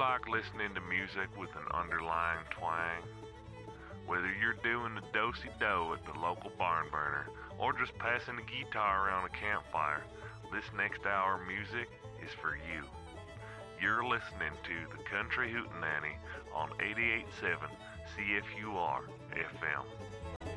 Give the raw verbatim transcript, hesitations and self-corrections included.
like listening to music with an underlying twang? Whether you're doing the do-si-do at the local barn burner or just passing a guitar around a campfire, this next hour music is for you. You're listening to the Country Hootenanny on eighty-eight point seven C F U R F M.